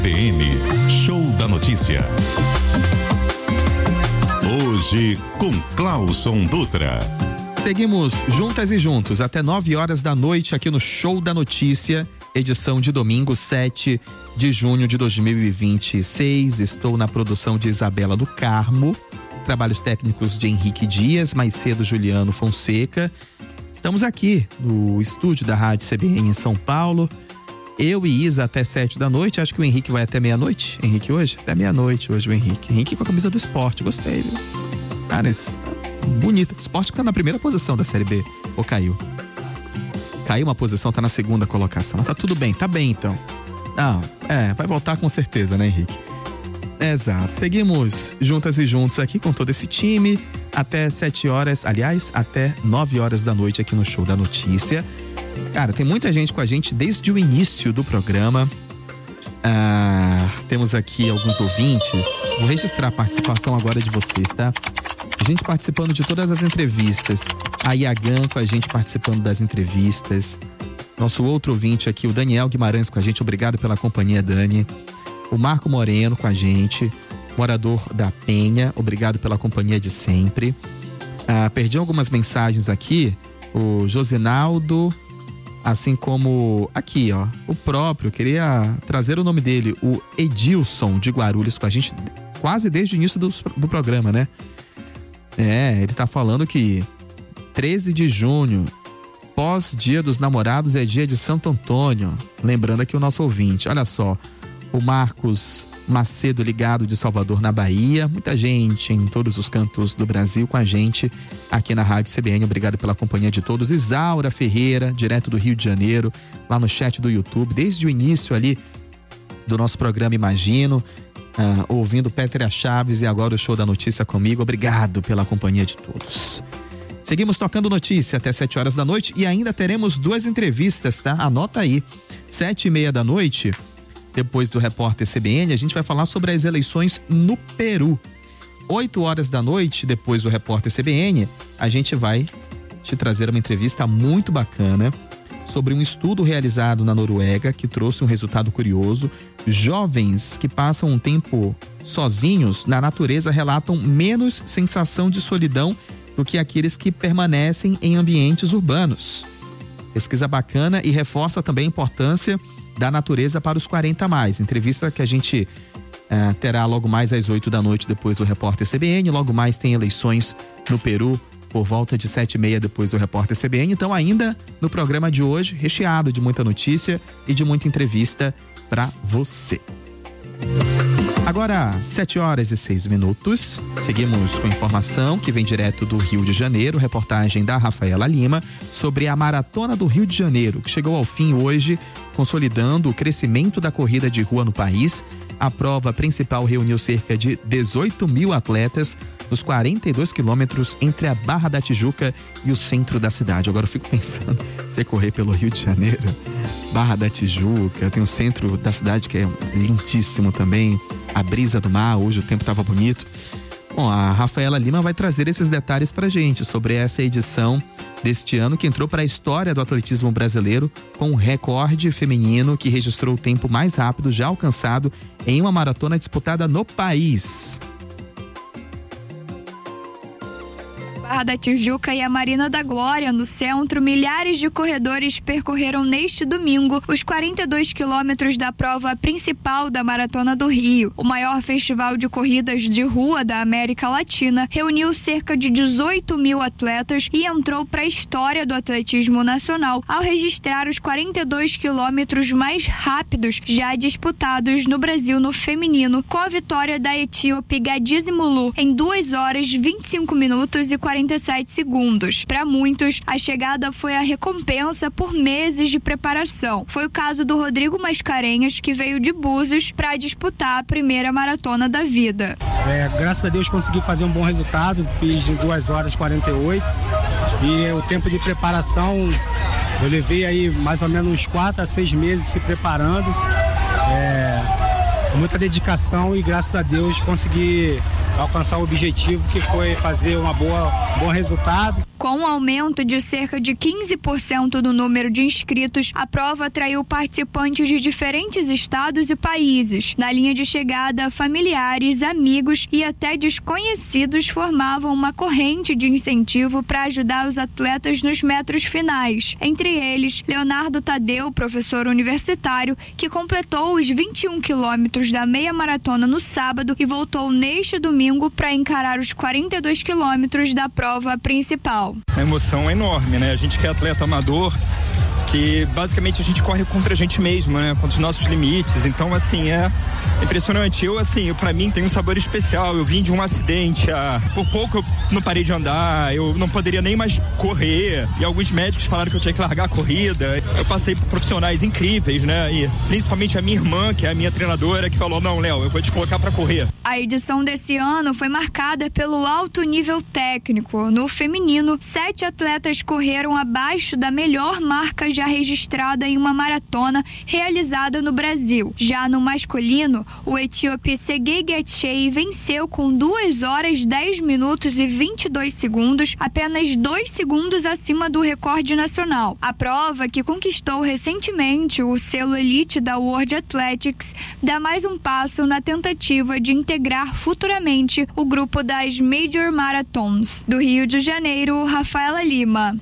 PN Show da Notícia. Hoje com Clauson Dutra. Seguimos juntas e juntos até 9 horas da noite aqui no Show da Notícia, edição de domingo 7 de junho de 2026. Estou na produção de Isabela do Carmo, trabalhos técnicos de Henrique Dias, mais cedo Juliano Fonseca. Estamos aqui no estúdio da Rádio CBN em São Paulo. Eu e Isa até 7 da noite. Acho que o Henrique vai até meia-noite. Henrique hoje? Até meia-noite hoje o Henrique. Henrique com a camisa do esporte, gostei, viu? Cara, bonita. Esporte que tá na primeira posição da Série B. Ou caiu? Caiu uma posição, tá na segunda colocação. Mas tá tudo bem, tá bem então. Não, vai voltar com certeza, né, Henrique? Exato. Seguimos juntas e juntos aqui com todo esse time até 7 horas, aliás, até 9 horas da noite aqui no Show da Notícia. Cara, tem muita gente com a gente desde o início do programa. Temos aqui alguns ouvintes. Vou registrar a participação agora de vocês, tá? A gente participando de todas as entrevistas. A Iagan com a gente participando das entrevistas. Nosso outro ouvinte aqui, o Daniel Guimarães com a gente. Obrigado pela companhia, Dani. O Marco Moreno com a gente. Morador da Penha. Obrigado pela companhia de sempre. Perdi algumas mensagens aqui. O Josinaldo, assim como aqui, ó, o próprio, queria trazer o nome dele, o Edilson de Guarulhos com a gente quase desde o início do programa, né? Ele tá falando que 13 de junho, pós-dia dos namorados, é dia de Santo Antônio. Lembrando aqui o nosso ouvinte, olha só, o Marcos Macedo ligado de Salvador, na Bahia. Muita gente em todos os cantos do Brasil com a gente aqui na Rádio CBN. Obrigado pela companhia de todos. Isaura Ferreira, direto do Rio de Janeiro, lá no chat do YouTube, desde o início ali do nosso programa Imagino, ouvindo Pétrea Chaves e agora o Show da Notícia comigo. Obrigado pela companhia de todos. Seguimos tocando notícia até 7 horas da noite e ainda teremos 2 entrevistas, tá? Anota aí, 7:30 da noite. Depois do Repórter CBN, a gente vai falar sobre as eleições no Peru. 8 horas da noite, depois do Repórter CBN, a gente vai te trazer uma entrevista muito bacana sobre um estudo realizado na Noruega que trouxe um resultado curioso. Jovens que passam um tempo sozinhos na natureza relatam menos sensação de solidão do que aqueles que permanecem em ambientes urbanos. Pesquisa bacana e reforça também a importância da natureza para os 40 a mais. Entrevista que a gente terá logo mais às 8 da noite depois do Repórter CBN. Logo mais tem eleições no Peru por volta de 7:30 depois do Repórter CBN. Então ainda no programa de hoje, recheado de muita notícia e de muita entrevista para você. Agora, 7 horas e 6 minutos. Seguimos com informação que vem direto do Rio de Janeiro, reportagem da Rafaela Lima sobre a Maratona do Rio de Janeiro, que chegou ao fim hoje, consolidando o crescimento da corrida de rua no país. A prova principal reuniu cerca de 18 mil atletas nos 42 quilômetros entre a Barra da Tijuca e o centro da cidade. Agora eu fico pensando, você correr pelo Rio de Janeiro, Barra da Tijuca, tem o centro da cidade que é lindíssimo também, a brisa do mar, hoje o tempo estava bonito. Bom, a Rafaela Lima vai trazer esses detalhes pra gente sobre essa edição deste ano que entrou para a história do atletismo brasileiro com um recorde feminino que registrou o tempo mais rápido já alcançado em uma maratona disputada no país. Barra da Tijuca e a Marina da Glória, no centro, milhares de corredores percorreram neste domingo os 42 quilômetros da prova principal da Maratona do Rio. O maior festival de corridas de rua da América Latina reuniu cerca de 18 mil atletas e entrou para a história do atletismo nacional ao registrar os 42 quilômetros mais rápidos já disputados no Brasil no feminino, com a vitória da etíope Gadize Mulu em 2 horas 25 minutos e 47 segundos. Para muitos, a chegada foi a recompensa por meses de preparação. Foi o caso do Rodrigo Mascarenhas, que veio de Búzios para disputar a primeira maratona da vida. Graças a Deus consegui fazer um bom resultado, fiz em 2 horas 48 e o tempo de preparação eu levei aí mais ou menos uns 4 a 6 meses se preparando, com muita dedicação e graças a Deus consegui alcançar o objetivo, que foi fazer um bom resultado. Com um aumento de cerca de 15% do número de inscritos, a prova atraiu participantes de diferentes estados e países. Na linha de chegada, familiares, amigos e até desconhecidos formavam uma corrente de incentivo para ajudar os atletas nos metros finais. Entre eles, Leonardo Tadeu, professor universitário, que completou os 21 quilômetros da meia maratona no sábado e voltou neste domingo para encarar os 42 quilômetros da prova principal. A emoção é enorme, né? A gente que é atleta amador, que basicamente a gente corre contra a gente mesmo, né? Contra os nossos limites. Então, assim, é impressionante. Pra mim, tem um sabor especial. Eu vim de um acidente, por pouco eu não parei de andar, eu não poderia nem mais correr. E alguns médicos falaram que eu tinha que largar a corrida. Eu passei por profissionais incríveis, né? E principalmente a minha irmã, que é a minha treinadora, que falou: não, Léo, eu vou te colocar pra correr. A edição desse ano foi marcada pelo alto nível técnico. No feminino, 7 atletas correram abaixo da melhor marca já registrada em uma maratona realizada no Brasil. Já no masculino, o etíope Segei Getchei venceu com 2 horas 10 minutos e 22 segundos, apenas 2 segundos acima do recorde nacional. A prova, que conquistou recentemente o selo Elite da World Athletics, dá mais um passo na tentativa de integrar futuramente o grupo das Major Marathons. Do Rio de Janeiro, Rafaela Lima.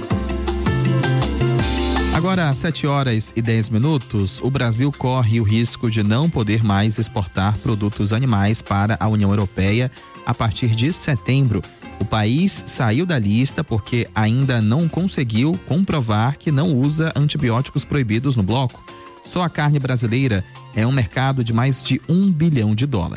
Agora, às 7 horas e 10 minutos, o Brasil corre o risco de não poder mais exportar produtos animais para a União Europeia a partir de setembro. O país saiu da lista porque ainda não conseguiu comprovar que não usa antibióticos proibidos no bloco. Só a carne brasileira é um mercado de mais de $1 bilhão.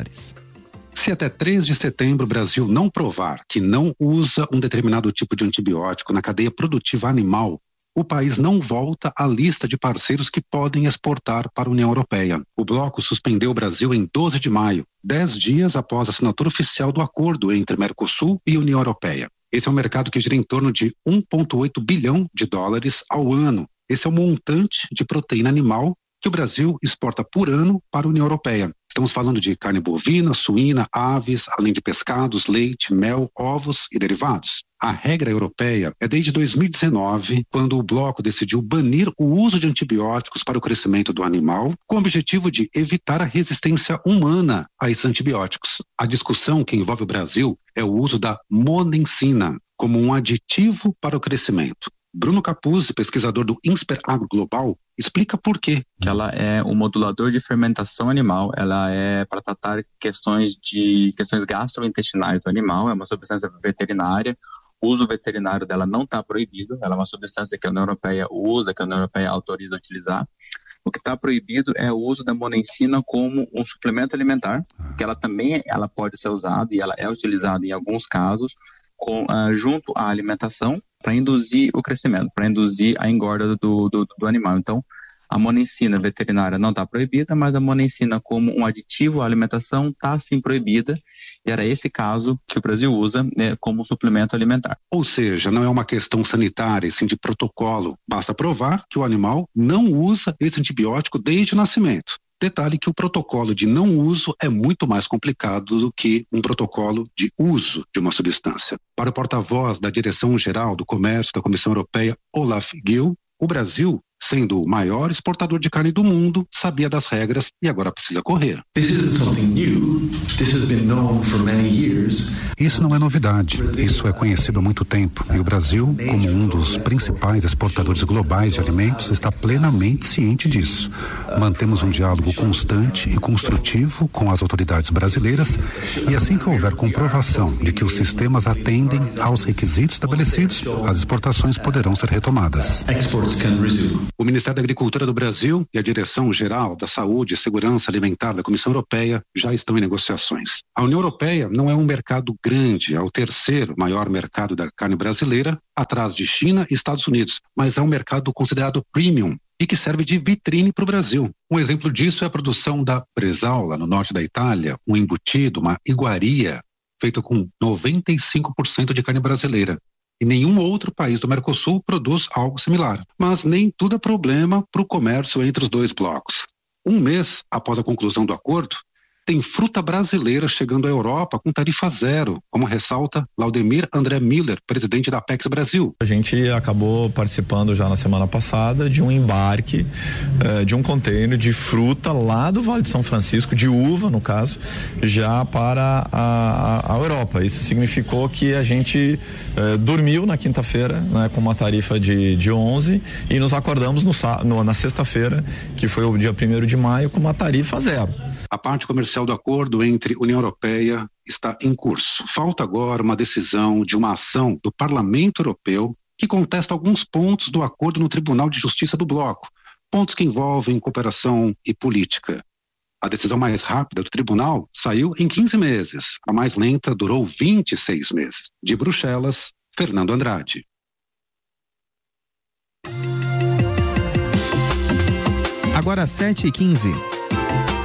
Se até 3 de setembro o Brasil não provar que não usa um determinado tipo de antibiótico na cadeia produtiva animal, o país não volta à lista de parceiros que podem exportar para a União Europeia. O bloco suspendeu o Brasil em 12 de maio, 10 dias após a assinatura oficial do acordo entre Mercosul e União Europeia. Esse é um mercado que gira em torno de $1,8 bilhão ao ano. Esse é o montante de proteína animal que o Brasil exporta por ano para a União Europeia. Estamos falando de carne bovina, suína, aves, além de pescados, leite, mel, ovos e derivados. A regra europeia é desde 2019, quando o bloco decidiu banir o uso de antibióticos para o crescimento do animal, com o objetivo de evitar a resistência humana a esses antibióticos. A discussão que envolve o Brasil é o uso da monensina como um aditivo para o crescimento. Bruno Capuzzi, pesquisador do INSPER Agro Global, explica por quê. Ela é um modulador de fermentação animal, ela é para tratar questões gastrointestinais do animal, é uma substância veterinária. O uso veterinário dela não está proibido, ela é uma substância que a União Europeia usa, que a União Europeia autoriza a utilizar. O que está proibido é o uso da monensina como um suplemento alimentar, que ela também pode ser usada e ela é utilizada em alguns casos junto à alimentação para induzir o crescimento, para induzir a engorda do animal. Então, a monensina veterinária não está proibida, mas a monensina como um aditivo à alimentação está sim proibida, e era esse caso que o Brasil usa como suplemento alimentar. Ou seja, não é uma questão sanitária, e sim de protocolo. Basta provar que o animal não usa esse antibiótico desde o nascimento. Detalhe que o protocolo de não uso é muito mais complicado do que um protocolo de uso de uma substância. Para o porta-voz da Direção-Geral do Comércio da Comissão Europeia, Olaf Gil, o Brasil, sendo o maior exportador de carne do mundo, sabia das regras e agora precisa correr. Isso não é novidade. Isso é conhecido há muito tempo. E o Brasil, como um dos principais exportadores globais de alimentos, está plenamente ciente disso. Mantemos um diálogo constante e construtivo com as autoridades brasileiras e assim que houver comprovação de que os sistemas atendem aos requisitos estabelecidos, as exportações poderão ser retomadas. O Ministério da Agricultura do Brasil e a Direção-Geral da Saúde e Segurança Alimentar da Comissão Europeia já estão em negociações. A União Europeia não é um mercado grande, é o terceiro maior mercado da carne brasileira, atrás de China e Estados Unidos, mas é um mercado considerado premium e que serve de vitrine para o Brasil. Um exemplo disso é a produção da Bresaola, no norte da Itália, um embutido, uma iguaria, feito com 95% de carne brasileira. E nenhum outro país do Mercosul produz algo similar. Mas nem tudo é problema para o comércio entre os dois blocos. Um mês após a conclusão do acordo, Tem fruta brasileira chegando à Europa com tarifa zero, como ressalta Laudemir André Miller, presidente da Apex Brasil. A gente acabou participando já na semana passada de um embarque de um container de fruta lá do Vale de São Francisco, de uva no caso, já para a Europa. Isso significou que a gente dormiu na quinta-feira, né, com uma tarifa de 11 e nos acordamos na sexta-feira, que foi o dia 1º de maio, com uma tarifa zero. A parte comercial do acordo entre União Europeia está em curso. Falta agora uma decisão de uma ação do Parlamento Europeu que contesta alguns pontos do acordo no Tribunal de Justiça do Bloco, pontos que envolvem cooperação e política. A decisão mais rápida do tribunal saiu em 15 meses. A mais lenta durou 26 meses. De Bruxelas, Fernando Andrade. Agora 7h15.